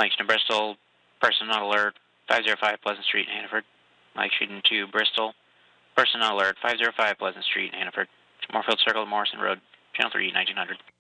Mike to Bristol, person not alert, 505 Pleasant Street, Hannaford. Mike shooting to Bristol, person not alert, 505 Pleasant Street, Hannaford. Moorfield Circle, Morrison Road, Channel 3, 1900.